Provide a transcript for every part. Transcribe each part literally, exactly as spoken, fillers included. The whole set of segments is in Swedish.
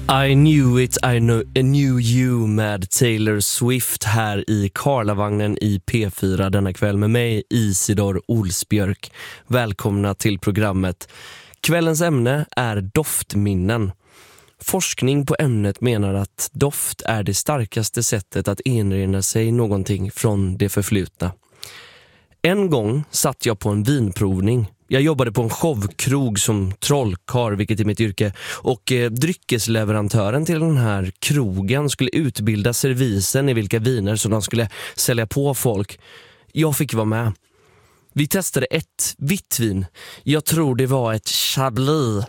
I knew it, I know, I knew you med Taylor Swift här i Karlavagnen i P fyra denna kväll med mig, Isidor Olsbjörk. Välkomna till programmet. Kvällens ämne är doftminnen. Forskning på ämnet menar att doft är det starkaste sättet att erinra sig någonting från det förflutna. En gång satt jag på en vinprovning. Jag jobbade på en showkrog som trollkar, vilket är mitt yrke, och eh, dryckesleverantören till den här krogen skulle utbilda servisen i vilka viner som de skulle sälja på folk. Jag fick vara med. Vi testade ett vitt vin. Jag tror det var ett Chablis.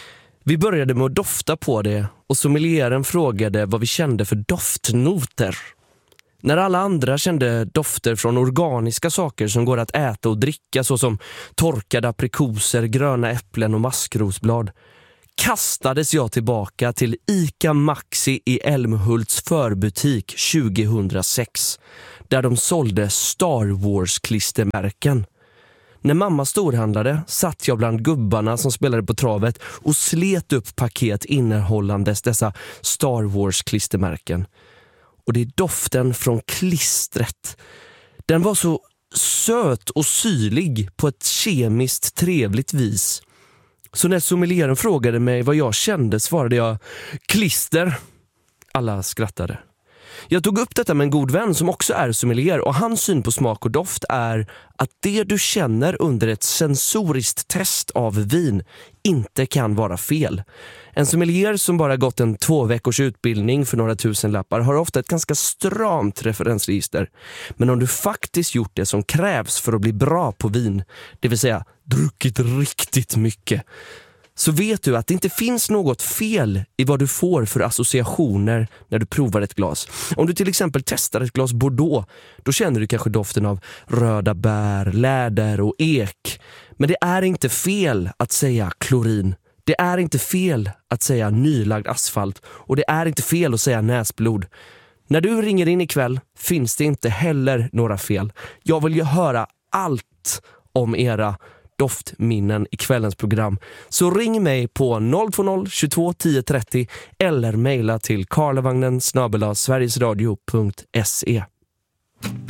Vi började med att dofta på det och sommelieren frågade vad vi kände för doftnoter. När alla andra kände dofter från organiska saker som går att äta och dricka, såsom torkade aprikoser, gröna äpplen och maskrosblad, kastades jag tillbaka till Ica Maxi i Älmhults förbutik tjugohundrasex, där de sålde Star Wars-klistermärken. När mamma storhandlade satt jag bland gubbarna som spelade på travet och slet upp paket innehållandes dessa Star Wars-klistermärken. Och det är doften från klistret. Den var så söt och syrlig på ett kemiskt trevligt vis. Så när sommelieren frågade mig vad jag kände svarade jag klister. Alla skrattade. Jag tog upp detta med en god vän som också är sommelier, och hans syn på smak och doft är att det du känner under ett sensoriskt test av vin inte kan vara fel. En sommelier som bara gått en två veckors utbildning för några tusen lappar har ofta ett ganska stramt referensregister. Men om du faktiskt gjort det som krävs för att bli bra på vin, det vill säga druckit riktigt mycket, så vet du att det inte finns något fel i vad du får för associationer när du provar ett glas. Om du till exempel testar ett glas Bordeaux, då känner du kanske doften av röda bär, läder och ek. Men det är inte fel att säga klorin. Det är inte fel att säga nylagd asfalt. Och det är inte fel att säga näsblod. När du ringer in ikväll finns det inte heller några fel. Jag vill ju höra allt om era doftminnen i kvällens program. Så ring mig på noll två noll tjugotvå tio trettio eller mejla till karlavagnen snabel-a sverigesradio punkt se.